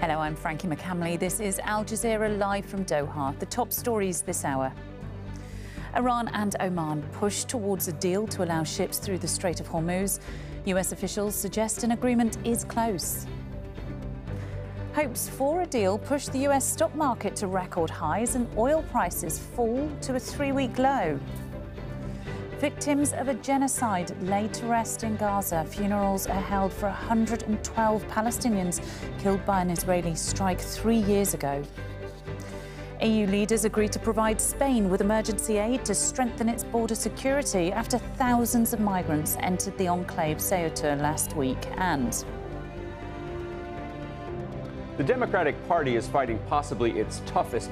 Hello, I'm Frankie McCamley. This is Al Jazeera live from Doha. The top stories this hour. Iran and Oman push towards a deal to allow ships through the Strait of Hormuz. US officials suggest an agreement is close. Hopes for a deal push the US stock market to record highs and oil prices fall to a 3-week low. Victims of a genocide laid to rest in Gaza. Funerals are held for 112 Palestinians killed by an Israeli strike 3 years ago. EU leaders agree to provide Spain with emergency aid to strengthen its border security after thousands of migrants entered the enclave Ceuta last week. And the Democratic Party is fighting possibly its toughest